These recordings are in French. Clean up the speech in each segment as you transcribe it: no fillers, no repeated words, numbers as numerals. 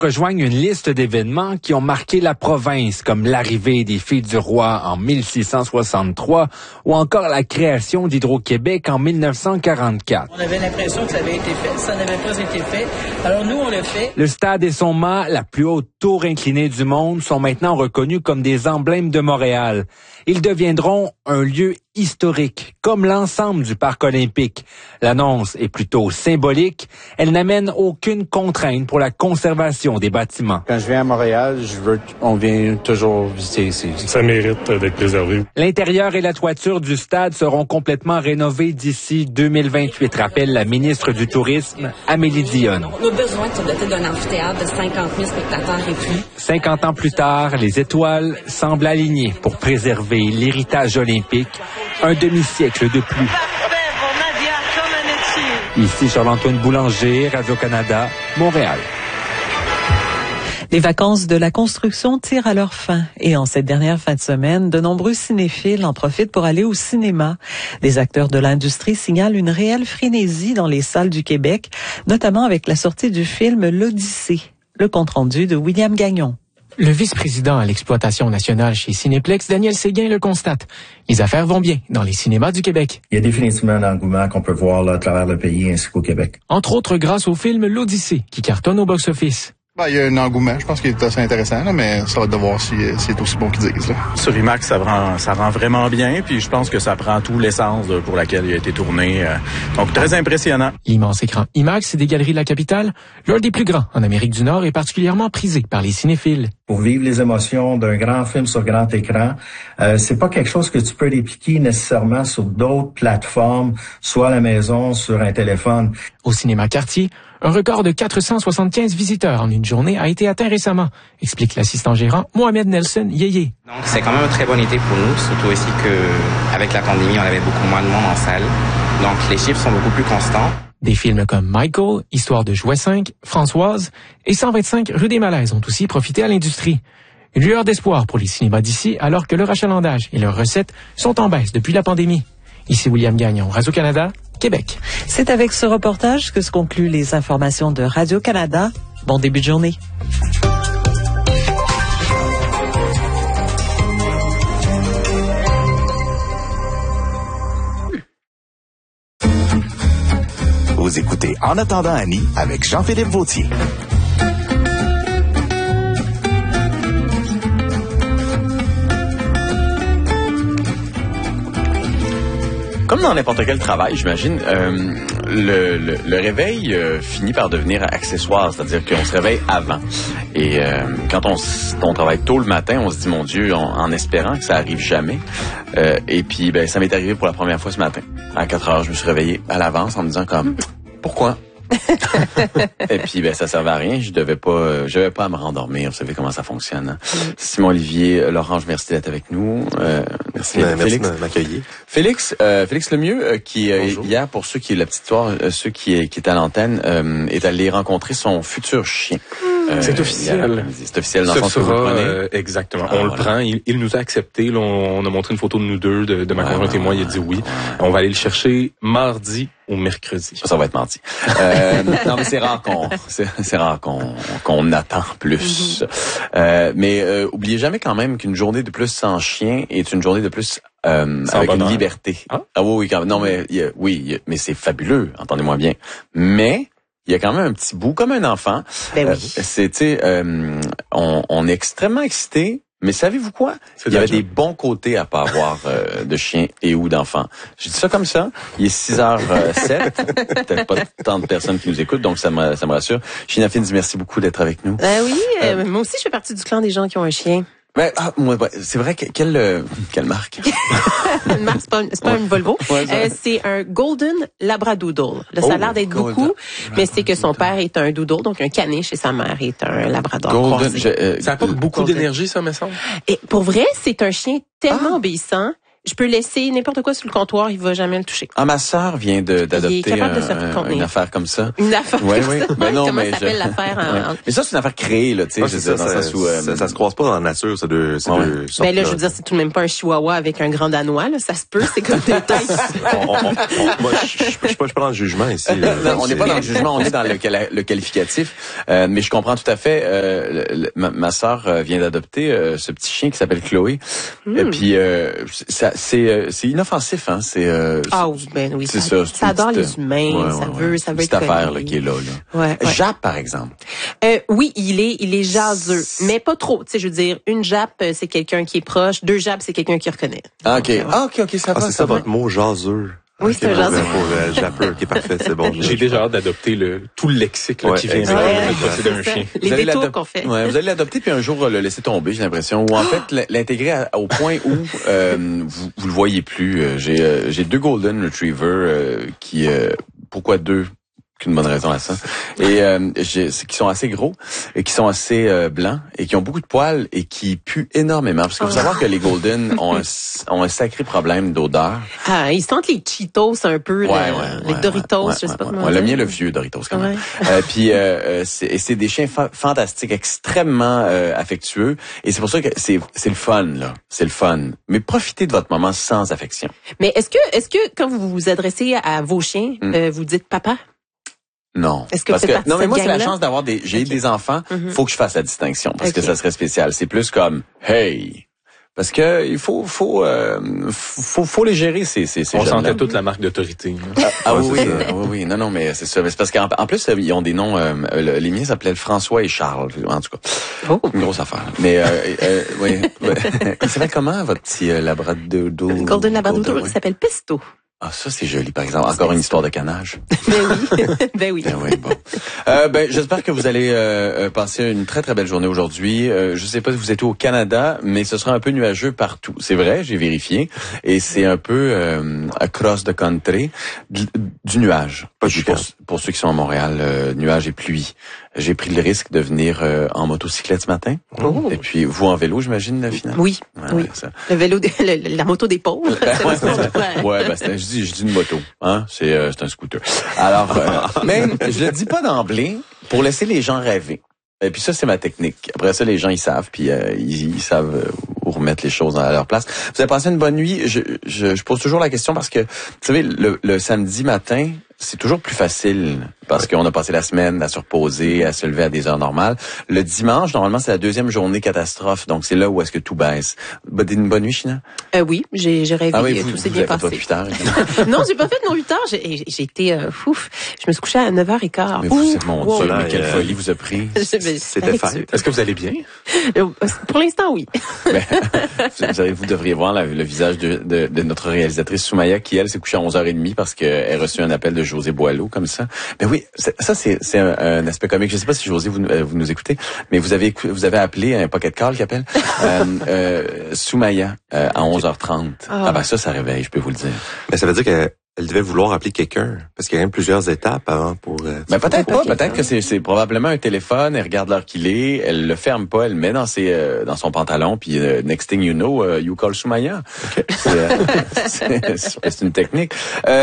rejoignent une liste d'événements qui ont marqué la province, comme l'arrivée des Filles du Roi en 1663 ou encore la création d'Hydro-Québec en 1944. On avait l'impression que ça avait été fait, ça n'avait pas été fait. Alors nous, on le fait. Le stade et son mât, la plus haute tour inclinée du monde, sont maintenant reconnus comme des emblèmes de Montréal. Ils deviendront un lieu historique, comme l'ensemble du parc olympique. L'annonce est plutôt symbolique. Elle n'amène aucune contrainte pour la conservation des bâtiments. Quand je viens à Montréal, on vient toujours visiter ici. Ça mérite d'être préservé. L'intérieur et la toiture du stade seront complètement rénovés d'ici 2028, rappelle la ministre du Tourisme, Amélie Dionne. Nos besoins sont dotés d'un amphithéâtre de 50 000 spectateurs et plus. 50 ans plus tard, les étoiles semblent alignées pour préserver l'héritage olympique, un demi-siècle de plus. Ici Charles-Antoine Boulanger, Radio-Canada, Montréal. Les vacances de la construction tirent à leur fin et en cette dernière fin de semaine, de nombreux cinéphiles en profitent pour aller au cinéma. Des acteurs de l'industrie signalent une réelle frénésie dans les salles du Québec, notamment avec la sortie du film L'Odyssée. Le compte-rendu de William Gagnon. Le vice-président à l'exploitation nationale chez Cinéplex, Daniel Séguin, le constate. Les affaires vont bien dans les cinémas du Québec. Il y a définitivement un engouement qu'on peut voir là, à travers le pays ainsi qu'au Québec. Entre autres grâce au film L'Odyssée, qui cartonne au box-office. Il y a un engouement, je pense qu'il est assez intéressant, là, mais ça va être de voir s'il est aussi bon qu'ils disent. Là. Sur IMAX, ça rend vraiment bien, puis je pense que ça prend tout l'essence pour laquelle il a été tourné. Donc, très impressionnant. L'immense écran IMAX des Galeries de la Capitale, l'un des plus grands en Amérique du Nord, est particulièrement prisé par les cinéphiles. Pour vivre les émotions d'un grand film sur grand écran, c'est pas quelque chose que tu peux répliquer nécessairement sur d'autres plateformes, soit à la maison, sur un téléphone. Au cinéma Cartier, un record de 475 visiteurs en une journée a été atteint récemment, explique l'assistant gérant Mohamed Nelson Yeye. Donc c'est quand même un très bon été pour nous, surtout aussi qu'avec la pandémie, on avait beaucoup moins de monde en salle. Donc les chiffres sont beaucoup plus constants. Des films comme Michael, Histoire de jouet 5, Françoise et 125 rue des Malaises ont aussi profité à l'industrie. Une lueur d'espoir pour les cinémas d'ici alors que leur achalandage et leurs recettes sont en baisse depuis la pandémie. Ici William Gagnon, Radio-Canada, Québec. C'est avec ce reportage que se concluent les informations de Radio-Canada. Bon début de journée. Vous écoutez En attendant Annie avec Jean-Philippe Vautier. Comme dans n'importe quel travail, j'imagine, le réveil finit par devenir accessoire, c'est-à-dire qu'on se réveille avant. Et quand on travaille tôt le matin, on se dit, mon Dieu, en espérant que ça arrive jamais. Et puis, ça m'est arrivé pour la première fois ce matin. À 4 heures, je me suis réveillé à l'avance en me disant comme, pourquoi? Et puis ça servait à rien, je devais pas à me rendormir, vous savez comment ça fonctionne. Hein? Simon Olivier, Laurence, merci d'être avec nous. Merci de m'accueillir. Félix Lemieux qui hier pour ceux qui la petite histoire, ceux qui est à l'antenne est allé rencontrer son futur chien. C'est officiel. C'est officiel dans le sens que vous le prenez. Exactement. On le prend. Il nous a accepté. Là, on a montré une photo de nous deux, de ma conjointe et moi. Il a dit oui. On va aller le chercher mardi ou mercredi. Ça va être mardi. Non, mais c'est rare qu'on attend plus. Mais oubliez jamais quand même qu'une journée de plus sans chien est une journée de plus avec une liberté. Ah oui, quand même. Non, mais mais c'est fabuleux. Entendez-moi bien. Mais il y a quand même un petit bout, comme un enfant. Ben oui. On est extrêmement excités, mais savez-vous quoi? Il y avait des bons côtés à pas avoir de chien et ou d'enfant. Je dis ça comme ça. Il est 6h07. Peut-être pas tant de personnes qui nous écoutent, donc ça me rassure. China Fins, merci beaucoup d'être avec nous. Oui, moi aussi, je fais partie du clan des gens qui ont un chien. C'est vrai que quelle marque? Une marque, c'est pas une Volvo. C'est un Golden Labradoodle. Là, ça a l'air d'être beaucoup, mais c'est que son père est un doodle, donc un caniche, et sa mère est un labrador. Ça apporte beaucoup d'énergie, ça, me semble. Et pour vrai, c'est un chien tellement obéissant. Je peux laisser n'importe quoi sur le comptoir, il va jamais le toucher. Ah, ma sœur vient d'adopter une affaire comme ça. Une affaire comme ça? Ben non, comment mais s'appelle l'affaire? Mais ça, c'est une affaire créée, là, tu sais. Ça se croise pas dans la nature, c'est deux sortes. Ben là, je veux dire, c'est tout de même pas un chihuahua avec un grand danois, là. Ça se peut, c'est comme des tailles. Moi, je suis pas dans le jugement ici. Non, on n'est pas dans le jugement, on est dans le qualificatif. Mais je comprends tout à fait. Ma sœur vient d'adopter ce petit chien qui s'appelle Chloé. Et puis c'est inoffensif, hein. Ben oui. Ça adore les humains. Ça veut être cette affaire là qui est là. Ouais. Jap, par exemple. Oui, il est jaseux, mais pas trop. Tu sais, je veux dire, une Jap, c'est quelqu'un qui est proche. 2 Japs, c'est quelqu'un qui reconnaît. Ah, ok, ça va. C'est ça votre mot, jaseux. Oui, c'est un jaseux. Pour Japper, qui est parfait, c'est bon. J'ai déjà hâte d'adopter tout le lexique qui vient de posséder un chien. Les détours qu'on fait. Ouais, vous allez l'adopter puis un jour le laisser tomber, j'ai l'impression, ou en fait l'intégrer au point où vous le voyez plus. J'ai 2 Golden Retriever qui pourquoi 2? Qu'une bonne raison à ça. Et qui sont assez gros et qui sont assez blancs et qui ont beaucoup de poils et qui puent énormément. Parce qu'il faut savoir que les Golden ont un sacré problème d'odeur. Ah, ils sentent les Cheetos un peu, les Doritos, je sais pas comment. Le mien, le vieux Doritos quand même. Puis c'est des chiens fantastiques, extrêmement affectueux. Et c'est pour ça que c'est le fun là. C'est le fun. Mais profitez de votre moment sans affection. Mais est-ce que quand vous vous adressez à vos chiens, vous dites papa? Non. Est-ce que non, mais moi, c'est la chance d'avoir j'ai des enfants. Faut que je fasse la distinction parce que ça serait spécial. C'est plus comme, hey. Parce que il faut les gérer, ces on sentait toute la marque d'autorité. Oui. Non, mais c'est ça. C'est parce qu'en plus, ils ont des noms, les miens s'appelaient François et Charles, en tout cas. Une grosse affaire. Mais, oui. Il s'appelle comment, votre petit labradoodle? Golden Labradoodle, il s'appelle Pesto. Ah, ça, c'est joli, par exemple. Encore une histoire de canage. Ben oui. Bon. J'espère que vous allez passer une très, très belle journée aujourd'hui. Je sais pas si vous êtes au Canada, mais ce sera un peu nuageux partout. C'est vrai, j'ai vérifié. Et c'est un peu across the country du nuage. Pour ceux qui sont à Montréal, nuage et pluie. J'ai pris le risque de venir en motocyclette ce matin. Et puis, vous en vélo, j'imagine, finalement? Oui. Ça. Le vélo, la moto des pauvres. Je dis une moto, hein. C'est un scooter. Alors, même, je le dis pas d'emblée pour laisser les gens rêver. Et puis ça, c'est ma technique. Après ça, les gens, ils savent, puis ils savent où remettre les choses à leur place. Vous avez passé une bonne nuit. Je pose toujours la question parce que, vous savez, le samedi matin, c'est toujours plus facile parce qu'on a passé la semaine à se reposer, à se lever à des heures normales. Le dimanche, normalement, c'est la 2e journée catastrophe, donc c'est là où est-ce que tout baisse. Une bonne nuit, China? Oui, j'ai rêvé, tout s'est bien passé. Vous avez fait 8 heures? Non, j'ai pas fait non 8 heures, j'ai été je me suis couchée à 9h15. Mais vous, c'est mon Dieu, mais quelle folie vous a pris. C'était fête. Est-ce que vous allez bien? Pour l'instant, oui. Vous devriez voir le visage de notre réalisatrice Soumaya qui, elle, s'est couchée à 11h30 parce qu'elle a reçu un appel de José Boileau comme ça. Ben oui, ça c'est un aspect comique. Je sais pas si José vous nous écoutez, mais vous avez appelé un pocket call qui appelle Soumaya à 11h30. Ah ben ça réveille, je peux vous le dire. Mais ça veut dire que elle devait vouloir appeler quelqu'un, parce qu'il y a même plusieurs étapes avant pour... Ben peut-être pas, peut-être que c'est probablement un téléphone, elle regarde l'heure qu'il est, elle le ferme pas, elle le met dans son pantalon, puis next thing you know, you call Soumaya. Okay. C'est une technique.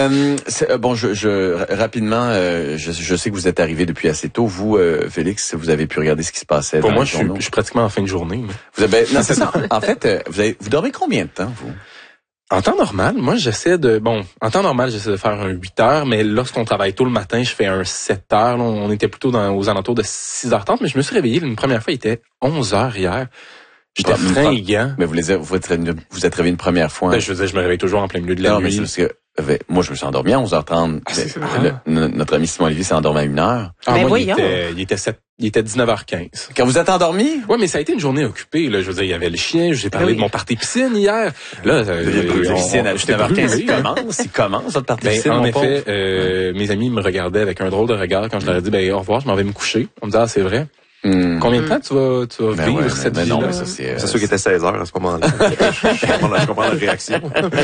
Rapidement, je sais que vous êtes arrivé depuis assez tôt. Vous, Félix, vous avez pu regarder ce qui se passait pour dans moi, les journaux. Je suis pratiquement en fin de journée. Non, c'est ça. En fait, vous dormez combien de temps, vous? En temps normal, moi, j'essaie de faire un 8 heures, mais lorsqu'on travaille tôt le matin, je fais un 7 heures. Là, on était plutôt aux alentours de 6h30, mais je me suis réveillé une première fois, il était 11 heures hier. J'étais fringant. Mais vous êtes réveillé une première fois. Ben, je veux dire, je me réveille toujours en plein milieu de la nuit. Moi, je me suis endormi à 11h30. Notre ami Simon Lévy s'est endormi à 1h. Moi, il était 19h15. Quand vous êtes endormi? Ouais, mais ça a été une journée occupée, là. Je veux dire, il y avait le chien, j'ai parlé de mon party piscine hier. Là, piscine à 19h15. Il commence, votre party piscine. En effet, mes amis me regardaient avec un drôle de regard quand je leur ai dit, au revoir, je m'en vais me coucher. On me dit, c'est vrai. Combien de temps tu vas vivre cette vie? Non, c'est sûr qu'il était 16h à ce moment-là. Je comprends la réaction.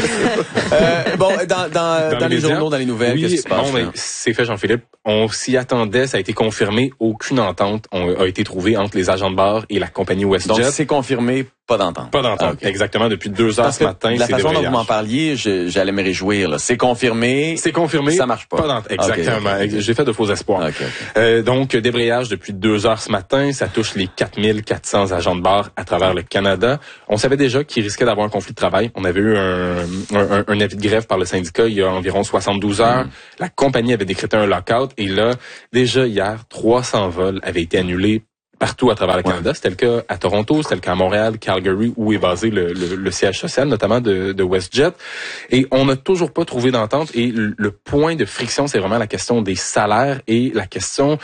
Dans les journaux, dans les nouvelles, qu'est-ce qui se passe? C'est fait, Jean-Philippe. On s'y attendait, ça a été confirmé. Aucune entente a été trouvée entre les agents de bar et la compagnie WestJet. Donc, c'est confirmé Pas d'entente. Pas d'entente. Okay. Exactement, depuis 2 heures ce matin. La façon dont vous m'en parliez, j'allais me réjouir, là. C'est confirmé. C'est confirmé. Ça marche pas. Pas d'entente. Exactement. Okay. J'ai fait de faux espoirs. Donc, débrayage depuis 2 heures ce matin. Ça touche les 4400 agents de bar à travers le Canada. On savait déjà qu'il risquait d'avoir un conflit de travail. On avait eu un avis de grève par le syndicat il y a environ 72 heures. La compagnie avait décrété un lockout. Et là, déjà hier, 300 vols avaient été annulés partout à travers le Canada. C'était le cas à Toronto, c'était le cas à Montréal, Calgary, où est basé le siège social, notamment de WestJet. Et on n'a toujours pas trouvé d'entente. Et le point de friction, c'est vraiment la question des salaires et la question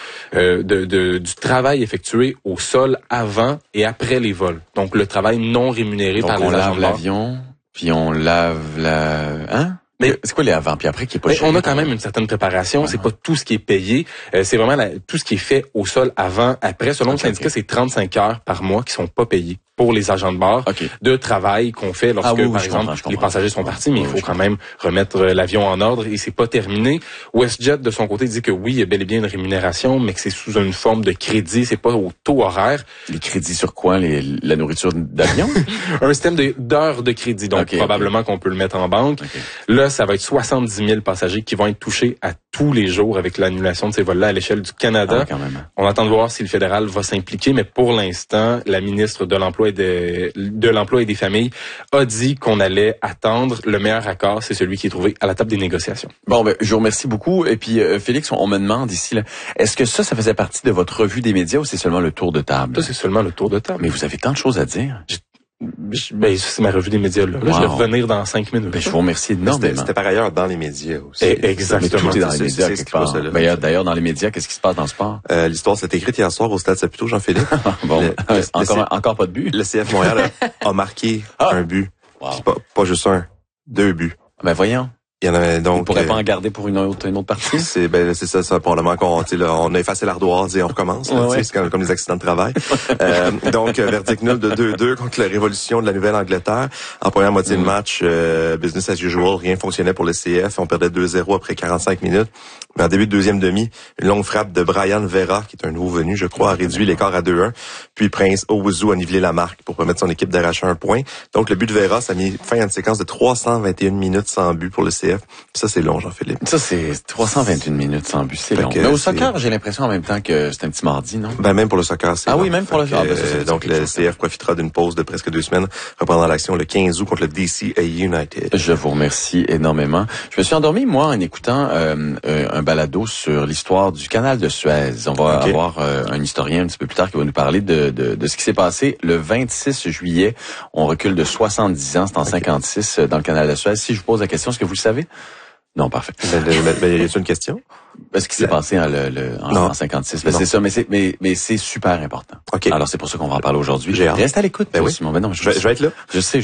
du travail effectué au sol avant et après les vols. Donc, le travail non rémunéré par les agents de bord. On lave l'avion, puis on lave Mais c'est quoi les avant puis après qui est pas cher? On a quand même une certaine préparation. C'est pas tout ce qui est payé. C'est vraiment tout ce qui est fait au sol avant, après. Selon le syndicat, c'est 35 heures par mois qui sont pas payées pour les agents de bord de travail qu'on fait lorsque, par exemple, les passagers sont partis, mais il faut quand même remettre l'avion en ordre et c'est pas terminé. WestJet, de son côté, dit que oui, il y a bel et bien une rémunération, mais que c'est sous une forme de crédit, c'est pas au taux horaire. Les crédits sur quoi? La nourriture d'avion? Un système d'heures de crédit, donc probablement qu'on peut le mettre en banque. Là, ça va être 70 000 passagers qui vont être touchés à tous les jours avec l'annulation de ces vols-là à l'échelle du Canada. On attend de voir si le fédéral va s'impliquer, mais pour l'instant, la ministre de l'Emploi et des Familles a dit qu'on allait attendre le meilleur accord, c'est celui qui est trouvé à la table des négociations. Bon, je vous remercie beaucoup. Et puis, Félix, on me demande ici, là, est-ce que ça faisait partie de votre revue des médias ou c'est seulement le tour de table? Ça, c'est seulement le tour de table. Mais vous avez tant de choses à dire. C'est ma revue des médias, là. Là, je vais revenir dans 5 minutes. Je vous remercie énormément. C'était par ailleurs dans les médias aussi. Exactement. Mais tout est dans les médias, quelque part. D'ailleurs, dans les médias, qu'est-ce qui se passe dans le sport? L'histoire s'est écrite hier soir au Stade Saputo, Jean-Philippe. Bon, encore pas de but. Le CF Montréal a marqué un but. Pas juste un, 2 buts. Ben voyons. Il y en avait donc. On pourrait pas en garder pour une autre partie. C'est ça probablement on a effacé l'ardoise et on recommence. C'est comme les accidents de travail. Donc verdict nul de 2-2 contre la Révolution de la Nouvelle-Angleterre. En première moitié de match, business as usual, rien fonctionnait pour le CF. On perdait 2-0 après 45 minutes. Mais en début de deuxième demi, une longue frappe de Brian Vera, qui est un nouveau venu, je crois, a réduit l'écart à 2-1. Puis Prince Owusu a nivelé la marque pour permettre son équipe d'arracher un point. Donc le but de Vera, ça a mis fin à une séquence de 321 minutes sans but pour le CF. Ça, c'est long, Jean-Philippe. Ça, c'est 321 minutes sans but, c'est long. Mais au soccer, j'ai l'impression en même temps que c'est un petit mardi, non? Même pour le soccer, c'est long. Oui, même pour le soccer. Donc, le CF profitera d'une pause de presque 2 semaines, reprendra l'action le 15 août contre le DCA United. Je vous remercie énormément. Je me suis endormi, moi, en écoutant un balado sur l'histoire du canal de Suez. On va avoir un historien un petit peu plus tard qui va nous parler de ce qui s'est passé le 26 juillet. On recule de 70 ans, c'est en 56 dans le canal de Suez. Si je vous pose la question, est-ce que vous le savez? Non, parfait. Y a-t-il une question? Ce qui s'est passé en 56. C'est ça, mais c'est super important. Alors, c'est pour ça qu'on va en parler aujourd'hui. Reste à l'écoute, Simon. Non, je vais être là. Je sais.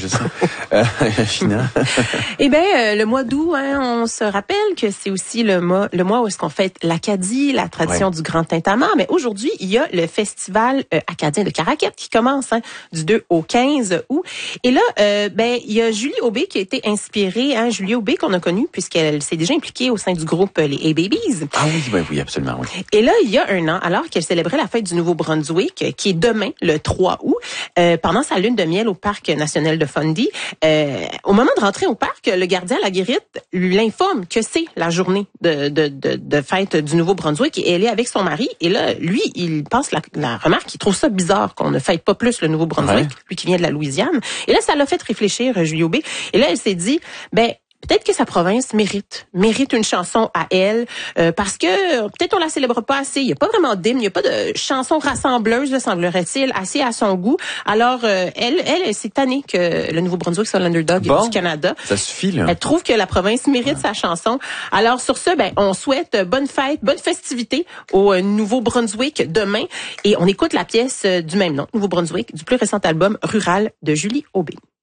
China. Le mois d'août, on se rappelle que c'est aussi le mois où est-ce qu'on fête l'Acadie, la tradition du Grand Tintamarre. Mais aujourd'hui, il y a le festival acadien de Caraquette qui commence du 2 au 15 août. Et là, il y a Julie Aubé qui a été inspirée. Julie Aubé qu'on a connue puisqu'elle s'est déjà impliquée au sein du groupe Les A-Babies. Oui, absolument, oui. Et là, il y a un an, alors qu'elle célébrait la fête du Nouveau-Brunswick, qui est demain, le 3 août, pendant sa lune de miel au Parc national de Fundy, au moment de rentrer au parc, le gardien la guérite lui l'informe que c'est la journée de fête du Nouveau-Brunswick et elle est avec son mari. Et là, lui, il passe la remarque, il trouve ça bizarre qu'on ne fête pas plus le Nouveau-Brunswick, lui qui vient de la Louisiane. Et là, ça l'a fait réfléchir, Julie Aubé. Et là, elle s'est dit, peut-être que sa province mérite une chanson à elle, parce que peut-être on la célèbre pas assez. Il y a pas vraiment d'hymne, il y a pas de chanson rassembleuse, semblerait-il, assez à son goût. Alors, elle s'est tannée que le Nouveau-Brunswick soit l'underdog du Canada. Ça suffit, là. Elle trouve que la province mérite sa chanson. Alors, sur ce, on souhaite bonne fête, bonne festivité au Nouveau-Brunswick demain. Et on écoute la pièce du même nom, Nouveau-Brunswick, du plus récent album Rural de Julie Aubé.